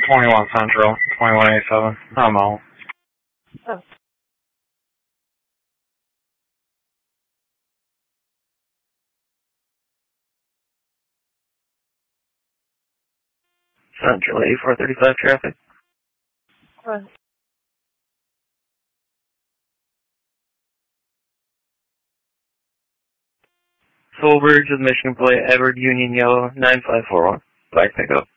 21 Central, 2187. I'm out. Oh. Central 8435 traffic. What? Solberg with Michigan Plate, Edward Union Yellow, 9541. Black pickup.